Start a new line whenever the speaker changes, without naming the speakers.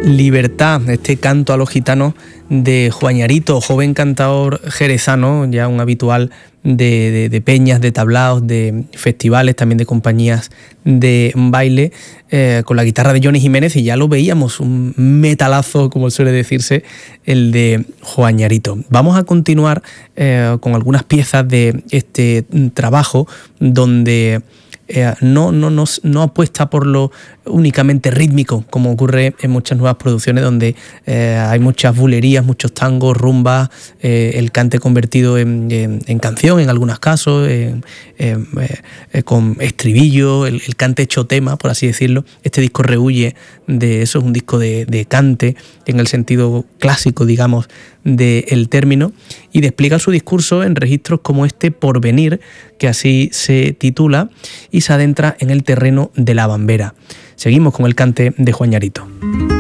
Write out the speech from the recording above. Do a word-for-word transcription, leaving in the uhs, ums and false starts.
Libertad, este canto a los gitanos de Juañarito, joven cantador jerezano, ya un habitual de, de, de peñas, de tablaos, de festivales, también de compañías de baile, eh, con la guitarra de Johnny Jiménez, y ya lo veíamos, un metalazo, como suele decirse, el de Juañarito. Vamos a continuar eh, con algunas piezas de este trabajo donde Eh, no, no, no, no apuesta por lo únicamente rítmico, como ocurre en muchas nuevas producciones donde eh, hay muchas bulerías, muchos tangos, rumbas, eh, el cante convertido en, en, en canción en algunos casos, en, en, eh, con estribillo, el, el cante hecho tema, por así decirlo. Este disco rehuye de eso, es un disco de, de cante en el sentido clásico, digamos, del término, y despliega su discurso en registros como este Porvenir, que así se titula, y se adentra en el terreno de la bambera. Seguimos con el cante de Juañarito.